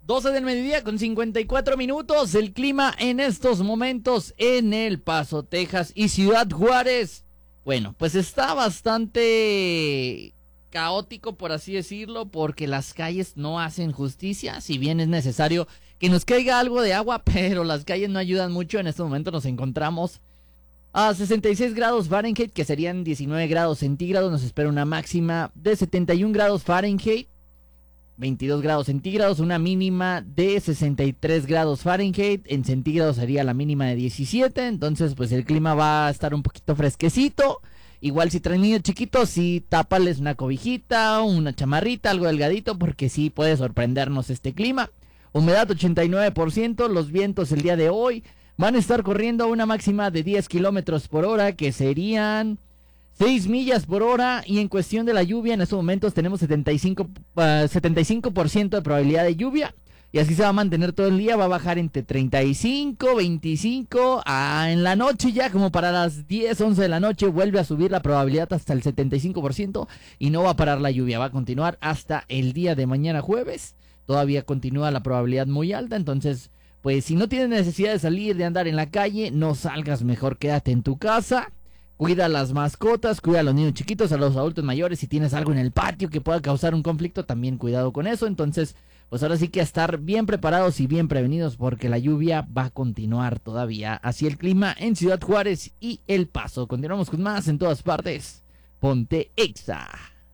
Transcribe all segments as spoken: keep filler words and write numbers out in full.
doce del mediodía con cincuenta y cuatro minutos. El clima en estos momentos en El Paso, Texas y Ciudad Juárez. Bueno, pues está bastante caótico, por así decirlo, porque las calles no hacen justicia. Si bien es necesario que nos caiga algo de agua, pero las calles no ayudan mucho. En este momento nos encontramos a sesenta y seis grados Fahrenheit, que serían diecinueve grados centígrados. Nos espera una máxima de setenta y un grados Fahrenheit, veintidós grados centígrados, una mínima de sesenta y tres grados Fahrenheit. En centígrados sería la mínima de diecisiete. Entonces pues el clima va a estar un poquito fresquecito. Igual si traen niños chiquitos, sí, tápales una cobijita, una chamarrita, algo delgadito, porque sí puede sorprendernos este clima. Humedad ochenta y nueve por ciento. Los vientos el día de hoy van a estar corriendo a una máxima de diez kilómetros por hora, que serían seis millas por hora. Y en cuestión de la lluvia, en estos momentos tenemos setenta y cinco, uh, setenta y cinco por ciento de probabilidad de lluvia. Y así se va a mantener todo el día. Va a bajar entre treinta y cinco, veinticinco. Ah, en la noche ya, como para las diez, once de la noche, vuelve a subir la probabilidad hasta el setenta y cinco por ciento. Y no va a parar la lluvia. Va a continuar hasta el día de mañana jueves. Todavía continúa la probabilidad muy alta. Entonces, pues si no tienes necesidad de salir, de andar en la calle, no salgas, mejor quédate en tu casa. Cuida a las mascotas, cuida a los niños chiquitos, a los adultos mayores. Si tienes algo en el patio que pueda causar un conflicto, también cuidado con eso. Entonces, pues ahora sí que a estar bien preparados y bien prevenidos, porque la lluvia va a continuar todavía. Así el clima en Ciudad Juárez y El Paso. Continuamos con más en todas partes. Ponte Exa.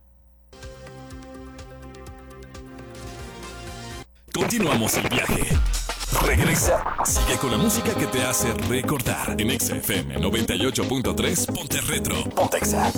Continuamos el viaje. Regresa. Sigue con la música que te hace recordar. En Exa F M noventa y ocho punto tres, Ponte Retro. Ponte Exa.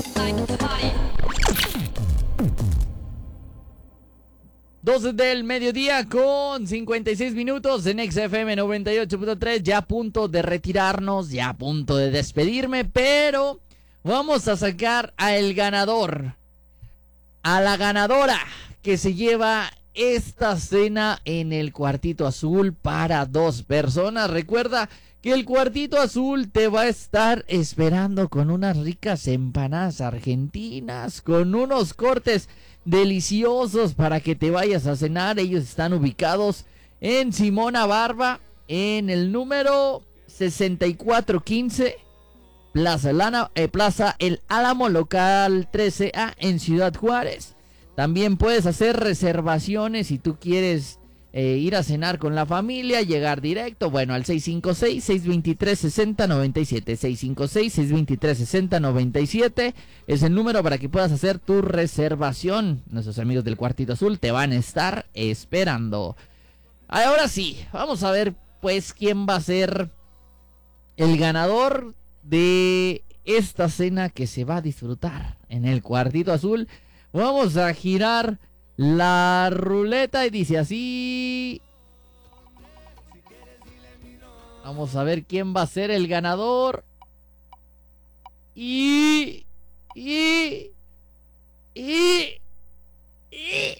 doce del mediodía con cincuenta y seis minutos en Exa F M noventa y ocho punto tres. Ya a punto de retirarnos, ya a punto de despedirme, pero vamos a sacar a el ganador, a la ganadora que se lleva esta cena en el Cuartito Azul para dos personas. Recuerda que el Cuartito Azul te va a estar esperando con unas ricas empanadas argentinas, con unos cortes deliciosos para que te vayas a cenar. Ellos están ubicados en Simona Barba, en el número sesenta y cuatro quince, Plaza, Lana, eh, Plaza El Álamo, local trece A, en Ciudad Juárez. También puedes hacer reservaciones si tú quieres eh, ir a cenar con la familia, llegar directo, bueno, al seis cinco seis, seis dos tres, seis cero nueve siete, seis cinco seis, seis dos tres, seis cero nueve siete es el número para que puedas hacer tu reservación. Nuestros amigos del Cuartito Azul te van a estar esperando. Ahora sí, vamos a ver pues quién va a ser el ganador de esta cena que se va a disfrutar en el Cuartito Azul. Vamos a girar la ruleta y dice así. Vamos a ver quién va a ser el ganador. Y... Y... Y... Y...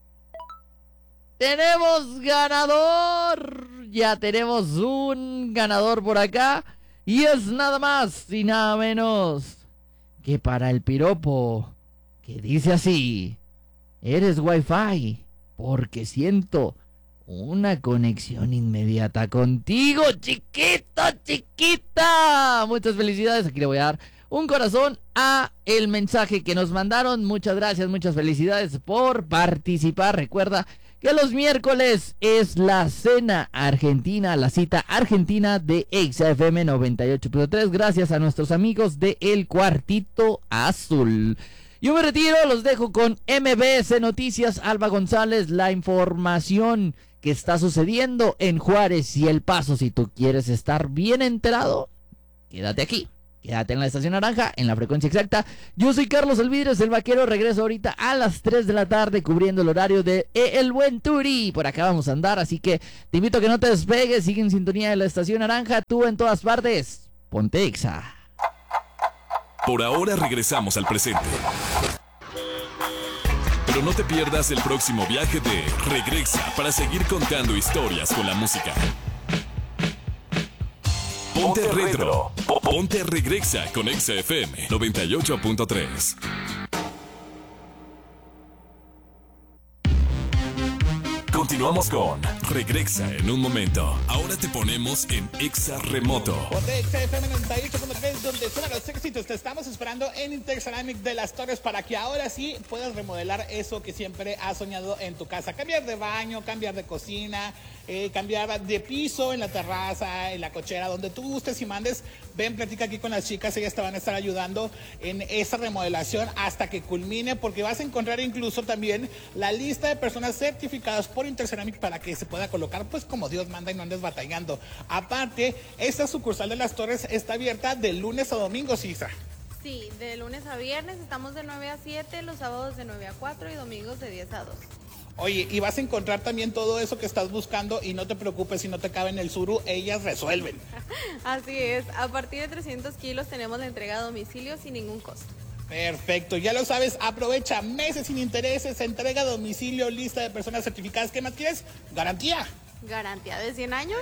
¡Tenemos ganador! Ya tenemos un ganador por acá. Y es nada más y nada menos que para el piropo, que dice así: eres Wi-Fi porque siento una conexión inmediata contigo, chiquito, chiquita. Muchas felicidades. Aquí le voy a dar un corazón a el mensaje que nos mandaron. Muchas gracias, muchas felicidades por participar. Recuerda que los miércoles es la cena argentina, la cita argentina de Exa F M noventa y ocho punto tres, gracias a nuestros amigos de El Cuartito Azul. Yo me retiro, los dejo con M B S Noticias, Alba González, la información que está sucediendo en Juárez y El Paso. Si tú quieres estar bien enterado, quédate aquí. Quédate en la estación naranja, en la frecuencia exacta. Yo soy Carlos Alvidres, el vaquero. Regreso ahorita a las tres de la tarde cubriendo el horario de El Buen Turi. Por acá vamos a andar, así que te invito a que no te despegues. Sigue en sintonía de la estación naranja, tú en todas partes. Ponte Exa. Por ahora regresamos al presente. Pero no te pierdas el próximo viaje de Regresa para seguir contando historias con la música. Ponte Retro. Ponte Regresa con Exa F M noventa y ocho punto tres. Continuamos con Regresa en un momento. Ahora te ponemos en Exa Remoto. De Exa F M noventa y ocho punto tres, donde suenan los éxitos. Te estamos esperando en Interceramic de Las Torres para que ahora sí puedas remodelar eso que siempre has soñado en tu casa. Cambiar de baño, cambiar de cocina, eh, cambiar de piso en la terraza, en la cochera, donde tú gustes y mandes. Ven, platica aquí con las chicas, ellas te van a estar ayudando en esa remodelación hasta que culmine, porque vas a encontrar incluso también la lista de personas certificadas por Interceramic para que se pueda colocar pues como Dios manda y no andes batallando. Aparte, esta sucursal de Las Torres está abierta de lunes a domingo, Cisa. Sí, de lunes a viernes estamos de nueve a siete, los sábados de nueve a cuatro y domingos de diez a dos. Oye, y vas a encontrar también todo eso que estás buscando y no te preocupes si no te cabe en el suru, ellas resuelven. Así es, a partir de trescientos kilos tenemos la entrega a domicilio sin ningún costo. Perfecto, ya lo sabes, aprovecha meses sin intereses, entrega a domicilio, lista de personas certificadas. ¿Qué más quieres? Garantía. Garantía de cien años.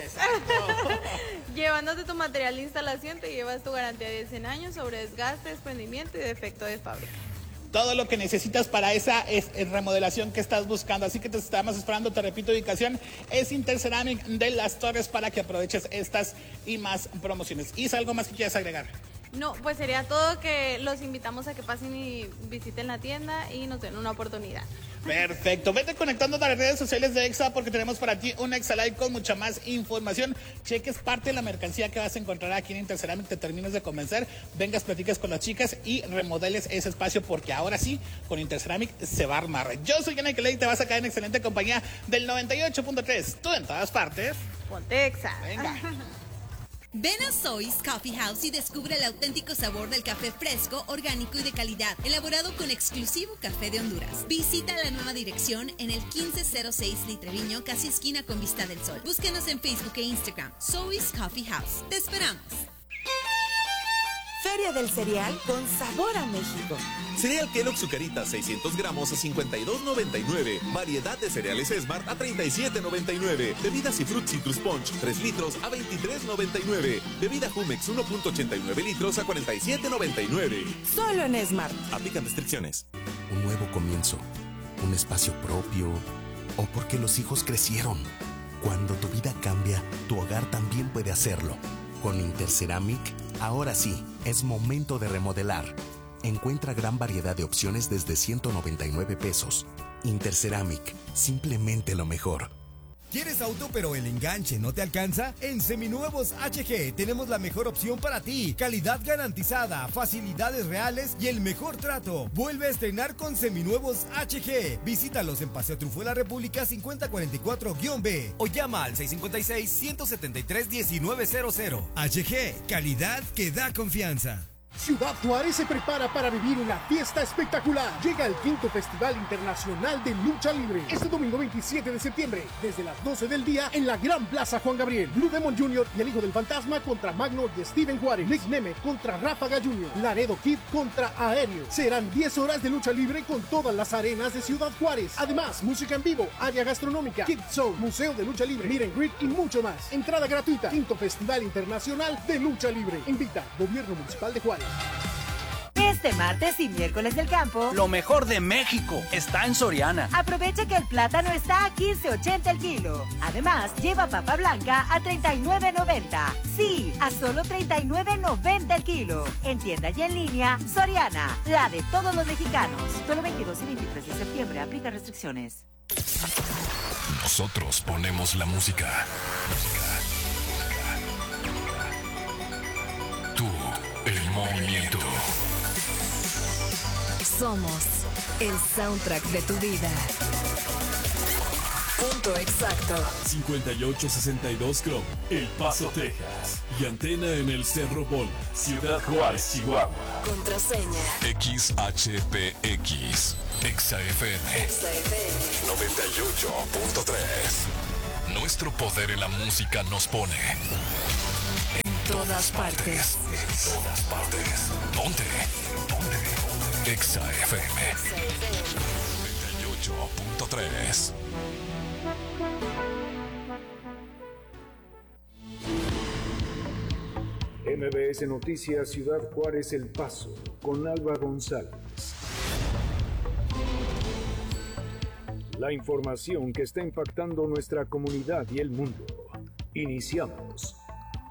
Llevándote tu material de instalación, te llevas tu garantía de cien años sobre desgaste, desprendimiento y defecto de fábrica. Todo lo que necesitas para esa es, es remodelación que estás buscando. Así que te estamos esperando, te repito, ubicación es Interceramic de Las Torres para que aproveches estas y más promociones. ¿Y algo más que quieras agregar? No, pues sería todo, que los invitamos a que pasen y visiten la tienda y nos den una oportunidad. Perfecto, vete conectando a las redes sociales de Exa porque tenemos para ti un Exa Live con mucha más información. Cheques parte de la mercancía que vas a encontrar aquí en Interceramic, te termines de convencer, vengas, platiques con las chicas y remodeles ese espacio porque ahora sí, con Interceramic se va a armar. Yo soy Yana Kelly y te vas a caer en excelente compañía del noventa y ocho punto tres, tú en todas partes. Ponte Exa. Venga. Ven a Soy's Coffee House y descubre el auténtico sabor del café fresco, orgánico y de calidad, elaborado con exclusivo café de Honduras. Visita la nueva dirección en el quince cero seis Litreviño, casi esquina con Vista del Sol. Búsquenos en Facebook e Instagram, Soy's Coffee House. ¡Te esperamos! Feria del cereal con sabor a México. Cereal Kellogg's Zucaritas seiscientos gramos a cincuenta y dos noventa y nueve. Variedad de cereales Smart a treinta y siete noventa y nueve. Bebidas y Fruit Citrus Punch tres litros a veintitrés noventa y nueve. Bebida Jumex uno punto ochenta y nueve litros a cuarenta y siete noventa y nueve. Solo en Smart. Aplican restricciones. Un nuevo comienzo, un espacio propio, o porque los hijos crecieron. Cuando tu vida cambia, tu hogar también puede hacerlo. Con Interceramic, ahora sí, es momento de remodelar. Encuentra gran variedad de opciones desde ciento noventa y nueve pesos. Interceramic, simplemente lo mejor. ¿Quieres auto pero el enganche no te alcanza? En Seminuevos H G tenemos la mejor opción para ti. Calidad garantizada, facilidades reales y el mejor trato. Vuelve a estrenar con Seminuevos H G. Visítalos en Paseo Trufo de la República cincuenta cuarenta y cuatro B o llama al seis cinco seis, uno siete tres, uno nueve cero cero. H G, calidad que da confianza. Ciudad Juárez se prepara para vivir una fiesta espectacular. Llega el quinto Festival Internacional de Lucha Libre este domingo veintisiete de septiembre, desde las doce del día en la Gran Plaza Juan Gabriel. Blue Demon junior y el Hijo del Fantasma contra Magno y Steven Juárez. Nick Nemeth contra Ráfaga junior Laredo Kid contra Aéreo. Serán diez horas de lucha libre con todas las arenas de Ciudad Juárez. Además, música en vivo, área gastronómica, Kid Zone, Museo de Lucha Libre, Meet and Greet y mucho más. Entrada gratuita. Quinto Festival Internacional de Lucha Libre. Invita Gobierno Municipal de Juárez. Este martes y miércoles del campo, lo mejor de México está en Soriana. Aprovecha que el plátano está a quince ochenta el kilo. Además, lleva papa blanca a treinta y nueve noventa. Sí, a solo treinta y nueve noventa el kilo. En tienda y en línea, Soriana, la de todos los mexicanos. Solo veintidós y veintitrés de septiembre, aplica restricciones. Nosotros ponemos la música. Tú, el movimiento. Somos el soundtrack de tu vida. Punto exacto. cincuenta y ocho sesenta y dos Club, El Paso, Texas. Y antena en el Cerro Bol, Ciudad Juárez, Chihuahua. Contraseña X H P X. Exa F M. Exa F M noventa y ocho punto tres. Nuestro poder en la música nos pone en todas partes. En todas partes. Ponte. Ponte. Exa F M noventa y ocho punto tres. M B S Noticias Ciudad Juárez El Paso con Alba González. La información que está impactando nuestra comunidad y el mundo. Iniciamos.